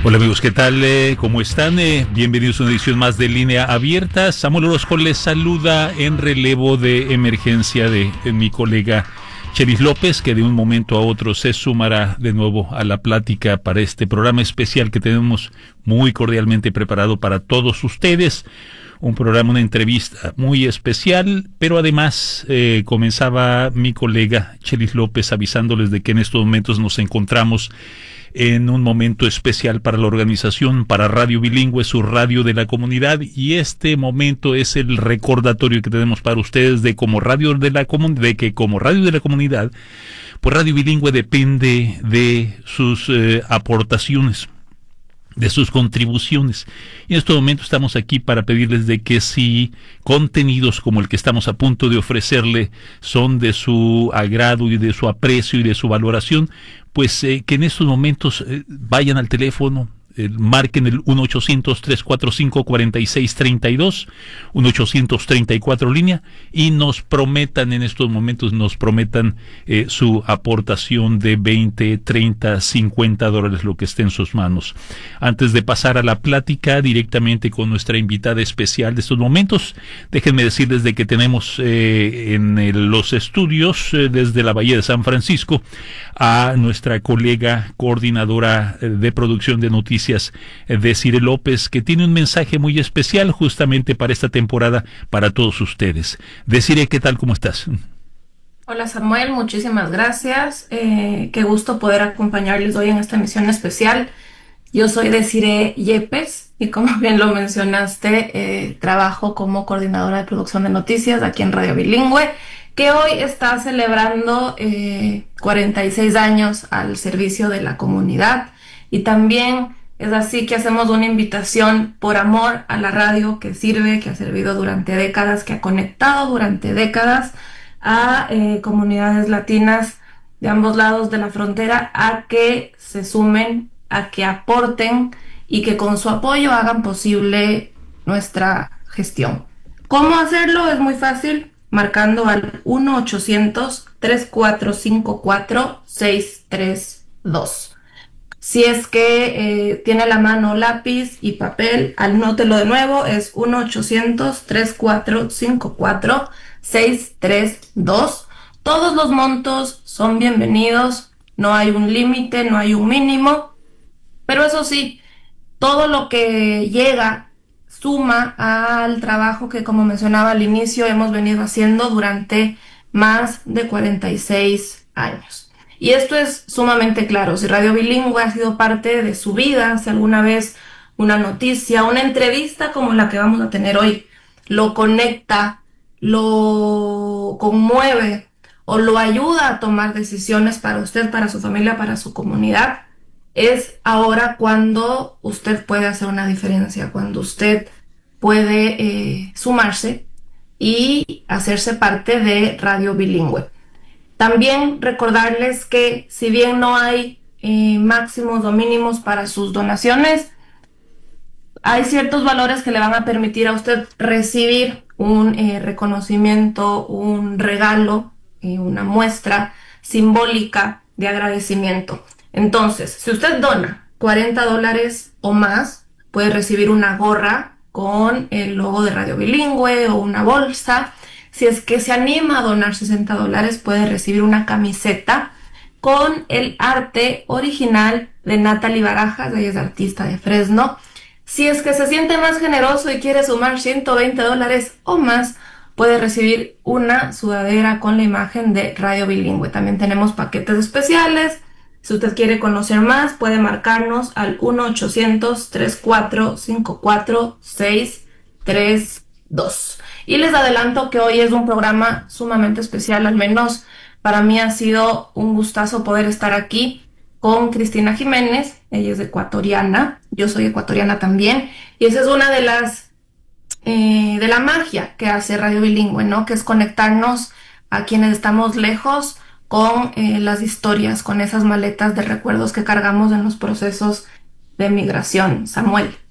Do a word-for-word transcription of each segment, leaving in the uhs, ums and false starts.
Hola amigos, ¿qué tal? Eh, ¿Cómo están? Eh, bienvenidos a una edición más de Línea Abierta. Samuel Orozco les saluda en relevo de emergencia de, de mi colega Chelis López, que de un momento a otro se sumará de nuevo a la plática para este programa especial que tenemos muy cordialmente preparado para todos ustedes. Un programa, una entrevista muy especial, pero además eh, comenzaba mi colega Chelis López avisándoles de que en estos momentos nos encontramos en un momento especial para la organización, para Radio Bilingüe, su radio de la comunidad, y este momento es el recordatorio que tenemos para ustedes de como radio de la comunidad, de que como radio de la comunidad, pues Radio Bilingüe depende de sus eh, aportaciones, de sus contribuciones. Y en este momento estamos aquí para pedirles de que si contenidos como el que estamos a punto de ofrecerle son de su agrado y de su aprecio y de su valoración, pues eh, que en estos momentos eh, vayan al teléfono, eh, marquen el uno ochocientos, tres cuatro cinco, cuatro seis tres dos, uno ochocientos treinta y cuatro línea, y nos prometan en estos momentos, nos prometan eh, su aportación de veinte, treinta, cincuenta dólares, lo que esté en sus manos. Antes de pasar a la plática directamente con nuestra invitada especial de estos momentos, déjenme decirles de que tenemos eh, en el, los estudios eh, desde la Bahía de San Francisco a nuestra colega coordinadora de producción de noticias, Desiree López, que tiene un mensaje muy especial justamente para esta temporada para todos ustedes. Desiree, ¿qué tal? ¿Cómo estás? Hola Samuel, muchísimas gracias. Eh, qué gusto poder acompañarles hoy en esta emisión especial. Yo soy Desiree Yepes y como bien lo mencionaste, eh, trabajo como coordinadora de producción de noticias aquí en Radio Bilingüe, que hoy está celebrando eh, cuarenta y seis años al servicio de la comunidad, y también es así que hacemos una invitación por amor a la radio que sirve, que ha servido durante décadas, que ha conectado durante décadas a eh, comunidades latinas de ambos lados de la frontera a que se sumen, a que aporten y que con su apoyo hagan posible nuestra gestión. ¿Cómo hacerlo? Es muy fácil, marcando al uno ochocientos, tres cuatro cinco cuatro, seis tres dos. Si es que eh, tiene a la mano lápiz y papel, anótelo de nuevo, es uno ochocientos, tres cuatro cinco cuatro, seis tres dos. Todos los montos son bienvenidos, no hay un límite, no hay un mínimo, pero eso sí, todo lo que llega suma al trabajo que, como mencionaba al inicio, hemos venido haciendo durante más de cuarenta y seis años. Y esto es sumamente claro. Si Radio Bilingüe ha sido parte de su vida, si alguna vez una noticia, una entrevista como la que vamos a tener hoy, lo conecta, lo conmueve o lo ayuda a tomar decisiones para usted, para su familia, para su comunidad, es ahora cuando usted puede hacer una diferencia, cuando usted puede eh, sumarse y hacerse parte de Radio Bilingüe. También recordarles que si bien no hay eh, máximos o mínimos para sus donaciones, hay ciertos valores que le van a permitir a usted recibir un eh, reconocimiento, un regalo, eh, una muestra simbólica de agradecimiento. Entonces, si usted dona cuarenta dólares o más, puede recibir una gorra con el logo de Radio Bilingüe o una bolsa. Si es que se anima a donar sesenta dólares, puede recibir una camiseta con el arte original de Natalie Barajas, ella es artista de Fresno. Si es que se siente más generoso y quiere sumar ciento veinte dólares o más, puede recibir una sudadera con la imagen de Radio Bilingüe. También tenemos paquetes especiales. Si usted quiere conocer más, puede marcarnos al uno ochocientos, tres cuatro cinco cuatro, seis tres dos. Y les adelanto que hoy es un programa sumamente especial, al menos para mí ha sido un gustazo poder estar aquí con Cristina Jiménez. Ella es ecuatoriana, yo soy ecuatoriana también, y esa es una de las eh, de la magia que hace Radio Bilingüe, ¿no? Que es conectarnos a quienes estamos lejos con eh, las historias, con esas maletas de recuerdos que cargamos en los procesos de migración. Samuel.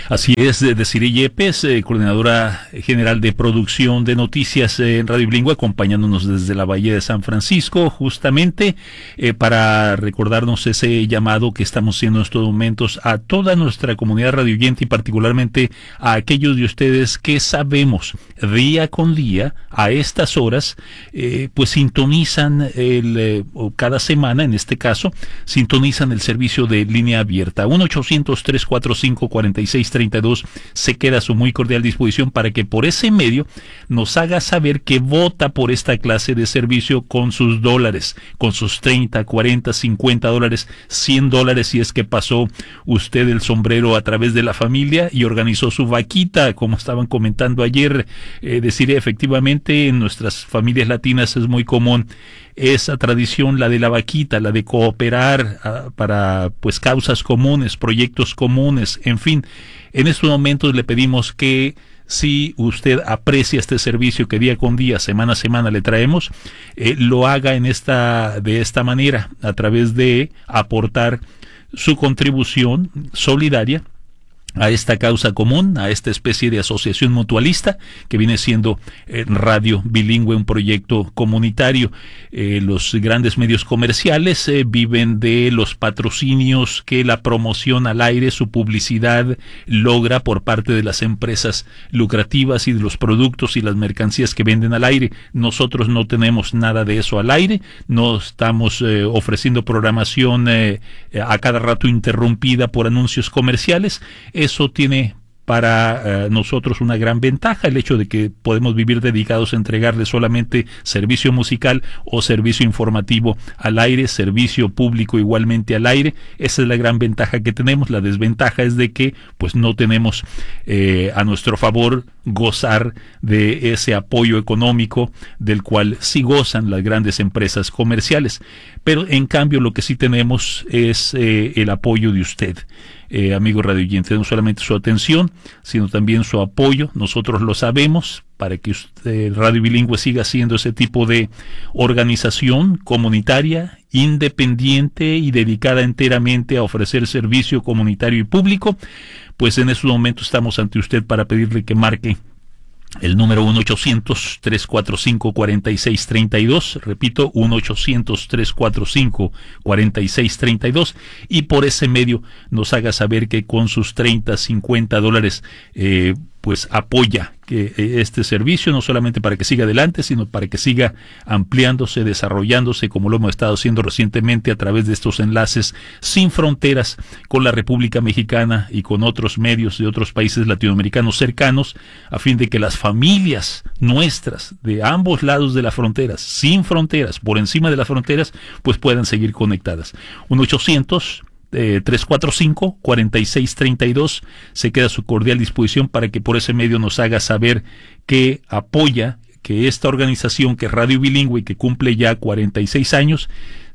Así es, eh, Desiree Yepes, eh, coordinadora general de producción de noticias eh, en Radio Bilingüe, acompañándonos desde la Bahía de San Francisco, justamente eh, para recordarnos ese llamado que estamos haciendo en estos momentos a toda nuestra comunidad radioyente y particularmente a aquellos de ustedes que sabemos día con día, a estas horas, eh, pues sintonizan el, eh, o cada semana, en este caso, sintonizan el servicio de línea abierta. uno ochocientos, tres cuatro cinco, cuatro seis tres dos se queda a su muy cordial disposición para que por ese medio nos haga saber que vota por esta clase de servicio con sus dólares, con sus treinta, cuarenta, cincuenta dólares, cien dólares si es que pasó usted el sombrero a través de la familia y organizó su vaquita, como estaban comentando ayer. Eh, decir efectivamente en nuestras familias latinas es muy común esa tradición, la de la vaquita, la de cooperar uh, para pues causas comunes, proyectos comunes, en fin. En estos momentos le pedimos que si usted aprecia este servicio que día con día, semana a semana le traemos, eh, lo haga en esta de esta manera, a través de aportar su contribución solidaria a esta causa común, a esta especie de asociación mutualista que viene siendo eh, Radio Bilingüe, un proyecto comunitario. Eh, los grandes medios comerciales eh, viven de los patrocinios que la promoción al aire, su publicidad logra por parte de las empresas lucrativas y de los productos y las mercancías que venden al aire. Nosotros no tenemos nada de eso al aire, no estamos eh, ofreciendo programación eh, a cada rato interrumpida por anuncios comerciales. Eso tiene para uh, nosotros una gran ventaja, el hecho de que podemos vivir dedicados a entregarle solamente servicio musical o servicio informativo al aire, servicio público igualmente al aire. Esa es la gran ventaja que tenemos. La desventaja es de que pues no tenemos eh, a nuestro favor gozar de ese apoyo económico del cual sí gozan las grandes empresas comerciales, pero en cambio lo que sí tenemos es eh, el apoyo de usted. Eh, amigo radioyente, no solamente su atención, sino también su apoyo. Nosotros lo sabemos, para que usted, Radio Bilingüe, siga siendo ese tipo de organización comunitaria, independiente y dedicada enteramente a ofrecer servicio comunitario y público. Pues en estos momentos estamos ante usted para pedirle que marque el número uno ochocientos, tres cuatro cinco, cuatro seis tres dos, repito, uno ochocientos, tres cuatro cinco, cuatro seis tres dos, y por ese medio nos haga saber que con sus treinta, cincuenta dólares eh, pues apoya que eh, este servicio, no solamente para que siga adelante, sino para que siga ampliándose, desarrollándose, como lo hemos estado haciendo recientemente a través de estos enlaces sin fronteras con la República Mexicana y con otros medios de otros países latinoamericanos cercanos, a fin de que las familias nuestras de ambos lados de las fronteras, sin fronteras, por encima de las fronteras, pues puedan seguir conectadas. uno ochocientos, Eh, tres cuatro cinco, cuatro seis tres dos se queda a su cordial disposición para que por ese medio nos haga saber que apoya que esta organización, que es Radio Bilingüe y que cumple ya cuarenta y seis años,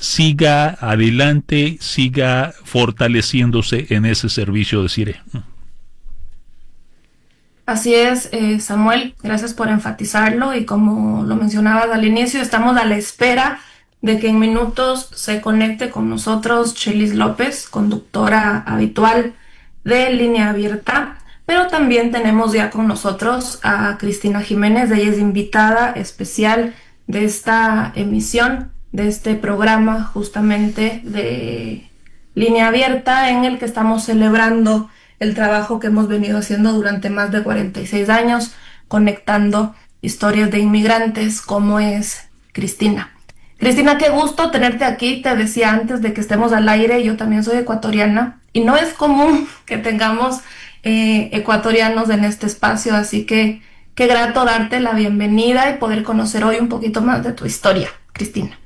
siga adelante, siga fortaleciéndose en ese servicio de Cire. Así es, eh, Samuel, gracias por enfatizarlo, y como lo mencionabas al inicio, estamos a la espera de que en minutos se conecte con nosotros Chelis López, conductora habitual de Línea Abierta, pero también tenemos ya con nosotros a Cristina Jiménez. Ella es invitada especial de esta emisión, de este programa justamente de Línea Abierta, en el que estamos celebrando el trabajo que hemos venido haciendo durante más de cuarenta y seis años, conectando historias de inmigrantes, como es Cristina. Cristina, qué gusto tenerte aquí. Te decía antes de que estemos al aire, yo también soy ecuatoriana y no es común que tengamos eh, ecuatorianos en este espacio, así que qué grato darte la bienvenida y poder conocer hoy un poquito más de tu historia, Cristina.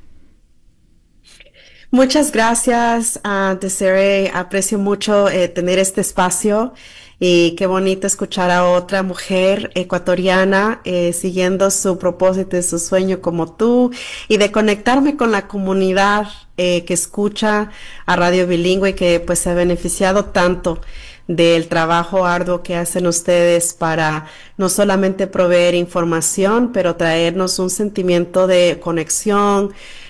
Muchas gracias, uh, Desiree. Aprecio mucho eh, tener este espacio. Y qué bonito escuchar a otra mujer ecuatoriana eh, siguiendo su propósito y su sueño como tú, y de conectarme con la comunidad eh, que escucha a Radio Bilingüe, que pues se ha beneficiado tanto del trabajo arduo que hacen ustedes para no solamente proveer información, pero traernos un sentimiento de conexión,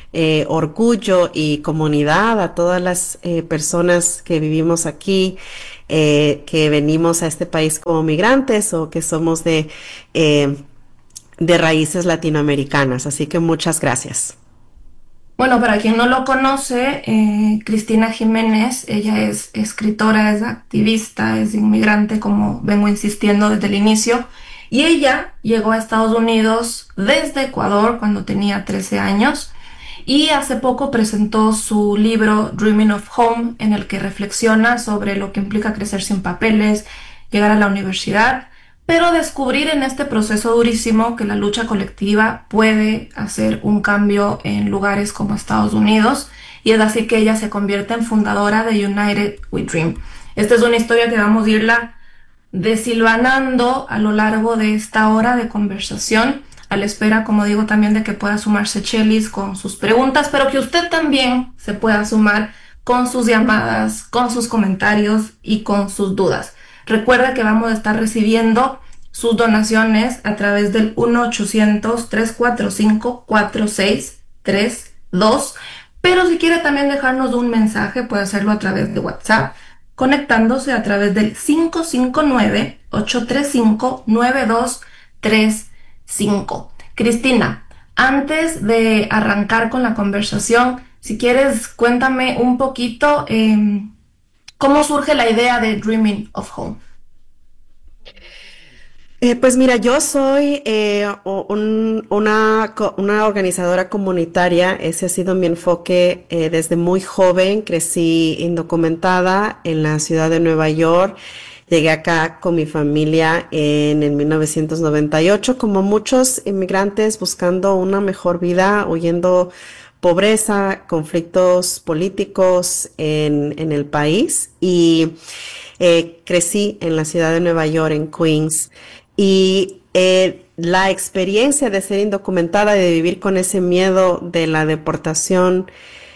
eh, orgullo y comunidad a todas las eh, personas que vivimos aquí, eh, que venimos a este país como migrantes o que somos de, eh, de raíces latinoamericanas. Así que muchas gracias. Bueno, para quien no lo conoce, eh, Cristina Jiménez, ella es escritora, es activista, es inmigrante, como vengo insistiendo desde el inicio, y ella llegó a Estados Unidos desde Ecuador cuando tenía trece años, y hace poco presentó su libro Dreaming of Home, en el que reflexiona sobre lo que implica crecer sin papeles, llegar a la universidad, pero descubrir en este proceso durísimo que la lucha colectiva puede hacer un cambio en lugares como Estados Unidos, y es así que ella se convierte en fundadora de United We Dream. Esta es una historia que vamos a irla desilvanando a lo largo de esta hora de conversación, a la espera, como digo, también de que pueda sumarse Chelis con sus preguntas, pero que usted también se pueda sumar con sus llamadas, con sus comentarios y con sus dudas. Recuerda que vamos a estar recibiendo sus donaciones a través del uno ochocientos, tres cuatro cinco, cuatro seis tres dos, pero si quiere también dejarnos un mensaje puede hacerlo a través de WhatsApp, conectándose a través del cinco cinco nueve, ocho tres cinco, nueve dos tres cinco. Cristina, antes de arrancar con la conversación, si quieres cuéntame un poquito eh, ¿cómo surge la idea de Dreaming of Home? Eh, pues mira, yo soy eh, un- una, co- una organizadora comunitaria. Ese ha sido mi enfoque eh, desde muy joven. Crecí indocumentada en la ciudad de Nueva York. Llegué acá con mi familia en, en mil novecientos noventa y ocho, como muchos inmigrantes buscando una mejor vida, huyendo pobreza, conflictos políticos en, en el país. Y eh, crecí en la ciudad de Nueva York, en Queens. Y eh, la experiencia de ser indocumentada, de vivir con ese miedo de la deportación,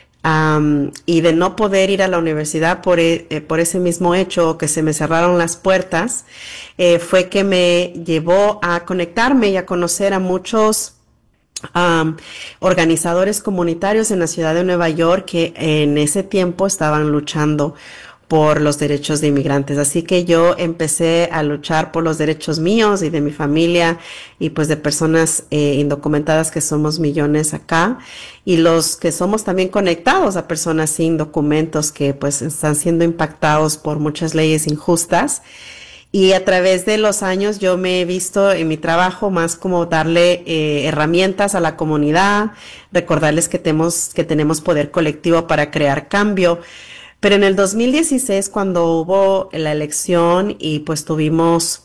am, y de no poder ir a la universidad por, e- eh, por ese mismo hecho, que se me cerraron las puertas, eh, fue que me llevó a conectarme y a conocer a muchos am, organizadores comunitarios en la ciudad de Nueva York que en ese tiempo estaban luchando por los derechos de inmigrantes. Así que yo empecé a luchar por los derechos míos y de mi familia y pues de personas eh, indocumentadas, que somos millones acá, y los que somos también conectados a personas sin documentos que pues están siendo impactados por muchas leyes injustas. Y a través de los años yo me he visto en mi trabajo más como darle eh, herramientas a la comunidad, recordarles que tenemos, que tenemos poder colectivo para crear cambio. Pero en el dos mil dieciséis, cuando hubo la elección y pues tuvimos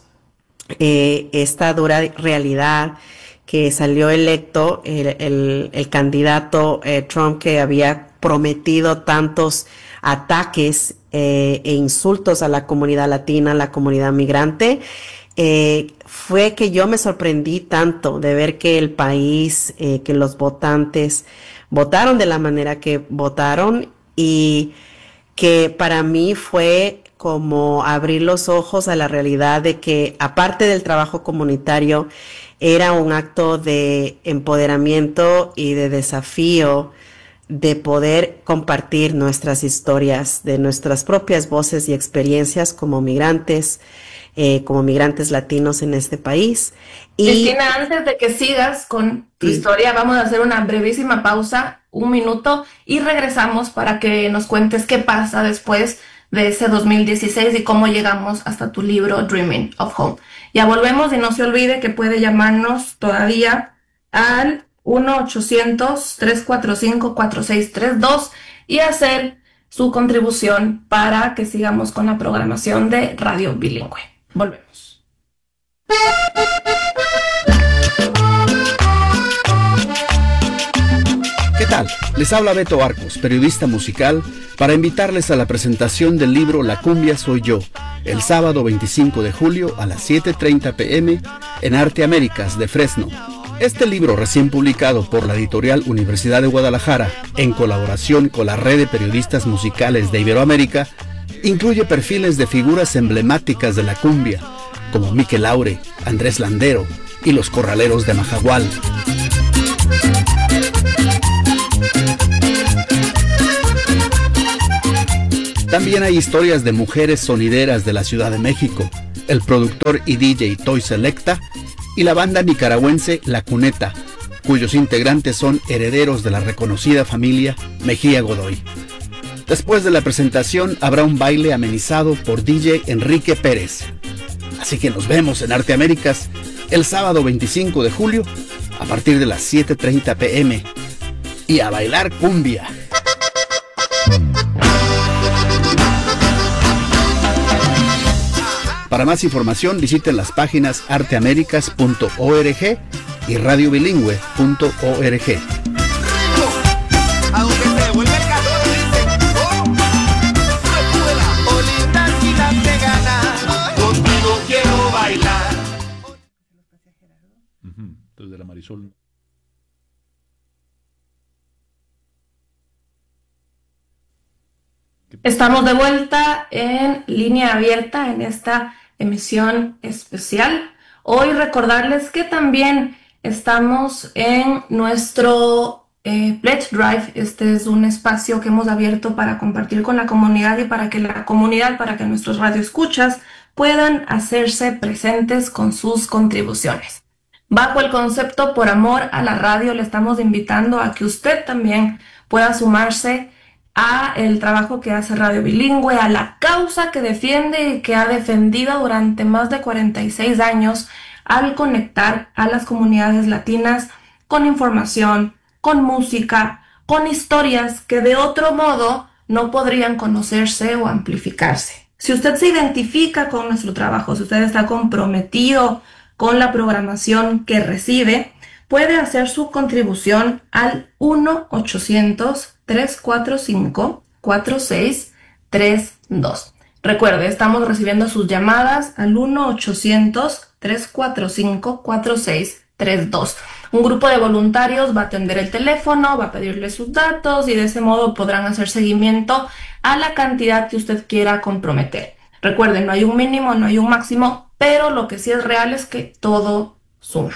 eh, esta dura realidad, que salió electo el, el- el candidato eh, Trump, que había prometido tantos ataques eh, e insultos a la comunidad latina, a la comunidad migrante, eh, fue que yo me sorprendí tanto de ver que el país, eh, que los votantes votaron de la manera que votaron, y que para mí fue como abrir los ojos a la realidad de que, aparte del trabajo comunitario, era un acto de empoderamiento y de desafío de poder compartir nuestras historias, de nuestras propias voces y experiencias como migrantes, eh, como migrantes latinos en este país. Y Cristina, antes de que sigas con tu Sí. historia, vamos a hacer una brevísima pausa, un minuto, y regresamos para que nos cuentes qué pasa después de ese dos mil dieciséis y cómo llegamos hasta tu libro Dreaming of Home. Ya volvemos, y no se olvide que puede llamarnos todavía al uno ochocientos, tres cuatro cinco, cuatro seis tres dos y hacer su contribución para que sigamos con la programación de Radio Bilingüe. Volvemos. ¿Qué tal? Les habla Beto Arcos, periodista musical, para invitarles a la presentación del libro La Cumbia Soy Yo, el sábado veinticinco de julio a las siete treinta pm en Arte Américas de Fresno. Este libro, recién publicado por la editorial Universidad de Guadalajara, en colaboración con la red de periodistas musicales de Iberoamérica, incluye perfiles de figuras emblemáticas de la cumbia, como Miquel Laure, Andrés Landero y los Corraleros de Majagual. También hay historias de mujeres sonideras de la Ciudad de México, el productor y D J Toy Selecta y la banda nicaragüense La Cuneta, cuyos integrantes son herederos de la reconocida familia Mejía Godoy. Después de la presentación habrá un baile amenizado por D J Enrique Pérez. Así que nos vemos en Arte Américas el sábado veinticinco de julio a partir de las siete treinta pe eme y a bailar cumbia. Para más información visiten las páginas arteamericas punto org y radiobilingüe punto org. Desde la Marisol. Estamos de vuelta en Línea Abierta en esta emisión especial. Hoy recordarles que también estamos en nuestro eh, Pledge Drive. Este es un espacio que hemos abierto para compartir con la comunidad y para que la comunidad, para que nuestros radioescuchas puedan hacerse presentes con sus contribuciones. Bajo el concepto Por Amor a la Radio, le estamos invitando a que usted también pueda sumarse a el trabajo que hace Radio Bilingüe, a la causa que defiende y que ha defendido durante más de cuarenta y seis años al conectar a las comunidades latinas con información, con música, con historias que de otro modo no podrían conocerse o amplificarse. Si usted se identifica con nuestro trabajo, si usted está comprometido con la programación que recibe, puede hacer su contribución al uno ochocientos, tres cuatro cinco, cuatro seis tres dos. Recuerde, estamos recibiendo sus llamadas al uno ochocientos, tres cuatro cinco, cuatro seis tres dos. Un grupo de voluntarios va a atender el teléfono, va a pedirle sus datos y de ese modo podrán hacer seguimiento a la cantidad que usted quiera comprometer. Recuerden, no hay un mínimo, no hay un máximo, pero lo que sí es real es que todo suma.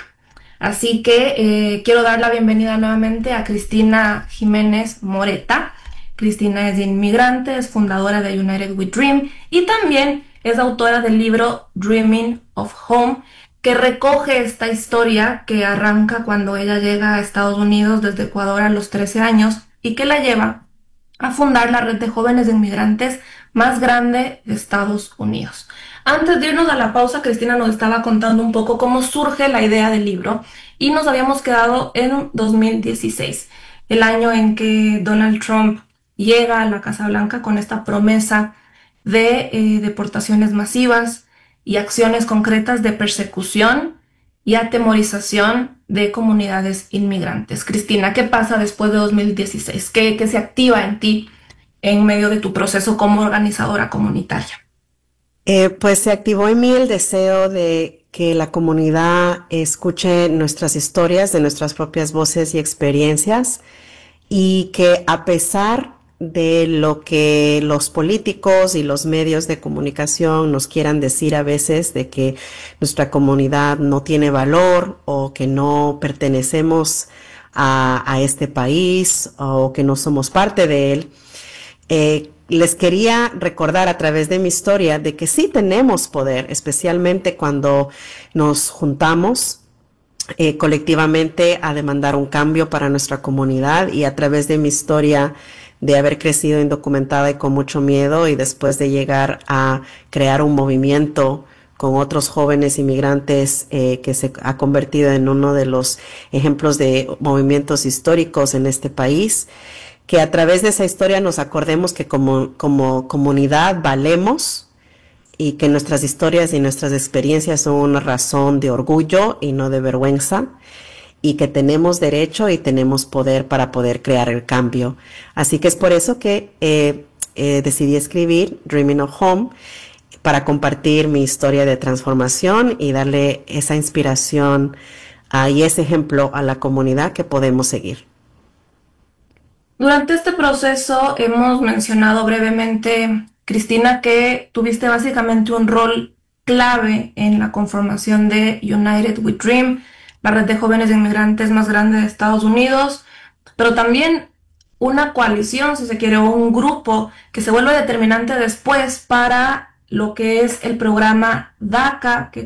Así que eh, quiero dar la bienvenida nuevamente a Cristina Jiménez Moreta. Cristina es inmigrante, es fundadora de United We Dream y también es autora del libro Dreaming of Home, que recoge esta historia que arranca cuando ella llega a Estados Unidos desde Ecuador a los trece años y que la lleva a fundar la red de jóvenes inmigrantes más grande de Estados Unidos. Antes de irnos a la pausa, Cristina nos estaba contando un poco cómo surge la idea del libro y nos habíamos quedado en dos mil dieciséis, el año en que Donald Trump llega a la Casa Blanca con esta promesa de eh, deportaciones masivas y acciones concretas de persecución y atemorización de comunidades inmigrantes. Cristina, ¿qué pasa después de dos mil dieciséis? ¿Qué, qué se activa en ti en medio de tu proceso como organizadora comunitaria? Eh, pues se activó en mí el deseo de que la comunidad escuche nuestras historias, de nuestras propias voces y experiencias, y que a pesar de lo que los políticos y los medios de comunicación nos quieran decir a veces de que nuestra comunidad no tiene valor o que no pertenecemos a, a este país o que no somos parte de él, eh, les quería recordar a través de mi historia de que sí tenemos poder, especialmente cuando nos juntamos eh, colectivamente a demandar un cambio para nuestra comunidad, y a través de mi historia de haber crecido indocumentada y con mucho miedo, y después de llegar a crear un movimiento con otros jóvenes inmigrantes eh, que se ha convertido en uno de los ejemplos de movimientos históricos en este país, que a través de esa historia nos acordemos que como, como comunidad valemos y que nuestras historias y nuestras experiencias son una razón de orgullo y no de vergüenza, y que tenemos derecho y tenemos poder para poder crear el cambio. Así que es por eso que eh, eh, decidí escribir Dreaming of Home, para compartir mi historia de transformación y darle esa inspiración uh, y ese ejemplo a la comunidad que podemos seguir. Durante este proceso hemos mencionado brevemente, Cristina, que tuviste básicamente un rol clave en la conformación de United We Dream, la red de jóvenes inmigrantes más grande de Estados Unidos, pero también una coalición, si se quiere, o un grupo que se vuelve determinante después para lo que es el programa DACA, que